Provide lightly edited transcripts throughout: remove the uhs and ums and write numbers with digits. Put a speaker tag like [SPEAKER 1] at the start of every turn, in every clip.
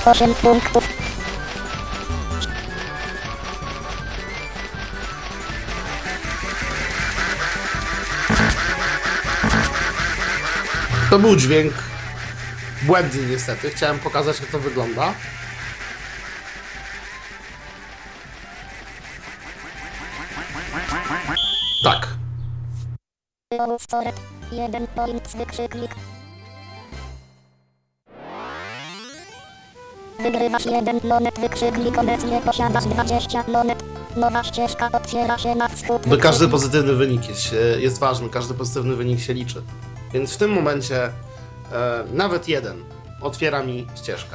[SPEAKER 1] 8 punktów.
[SPEAKER 2] To był dźwięk błędny niestety. Chciałem pokazać, jak to wygląda. Tak.
[SPEAKER 1] 1 point wykrzyknik. Wygrywasz 1 monet wykrzyknik, obecnie posiadasz 20 monet. Nowa ścieżka otwiera się na wschód.
[SPEAKER 2] Bo każdy pozytywny wynik jest ważny, każdy pozytywny wynik się liczy. Więc w tym momencie nawet 1 otwiera mi ścieżkę.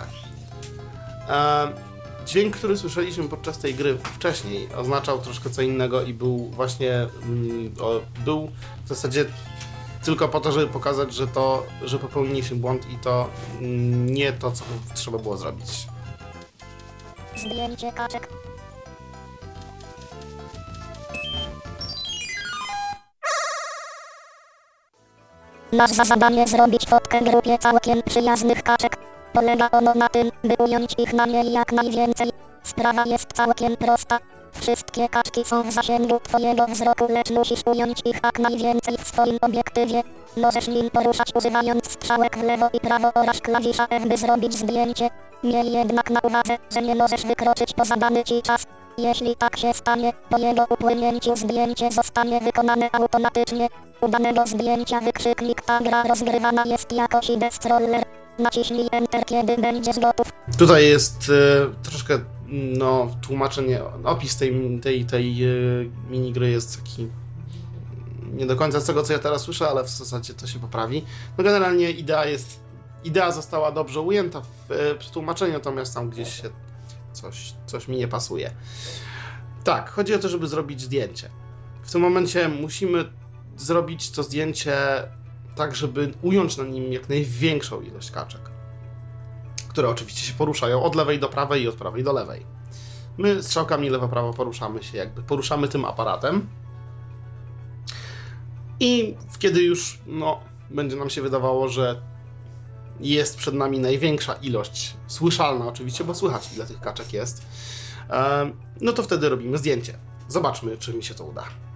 [SPEAKER 2] Dźwięk, który słyszeliśmy podczas tej gry wcześniej, oznaczał troszkę co innego i był właśnie był w zasadzie tylko po to, żeby pokazać, że popełniliśmy błąd i to nie to, co trzeba było zrobić.
[SPEAKER 1] Zdjęcie kaczek. Masz za zadanie zrobić fotkę grupie całkiem przyjaznych kaczek. Polega ono na tym, by ująć ich na niej jak najwięcej. Sprawa jest całkiem prosta. Wszystkie kaczki są w zasięgu twojego wzroku, lecz musisz ująć ich jak najwięcej w swoim obiektywie. Możesz nim poruszać używając strzałek w lewo i prawo oraz klawisza F, by zrobić zdjęcie. Miej jednak na uwadze, że nie możesz wykroczyć poza dany ci czas. Jeśli tak się stanie, po jego upłynięciu zdjęcie zostanie wykonane automatycznie. Udanego zdjęcia wykrzyknik. Ta gra rozgrywana jest jako CD Stroller. Naciśnij Enter, kiedy będziesz gotów.
[SPEAKER 2] Tutaj jest troszkę tłumaczenie, opis tej minigry jest taki nie do końca z tego, co ja teraz słyszę, ale w zasadzie to się poprawi. No generalnie idea została dobrze ujęta w przetłumaczeniu, natomiast tam gdzieś się coś mi nie pasuje. Tak, chodzi o to, żeby zrobić zdjęcie. W tym momencie musimy zrobić to zdjęcie tak, żeby ująć na nim jak największą ilość kaczek, które oczywiście się poruszają od lewej do prawej i od prawej do lewej. My strzałkami lewo-prawo poruszamy tym aparatem i kiedy już będzie nam się wydawało, że jest przed nami największa ilość, słyszalna oczywiście, bo słychać, ile tych kaczek jest, no to wtedy robimy zdjęcie. Zobaczmy, czy mi się to uda.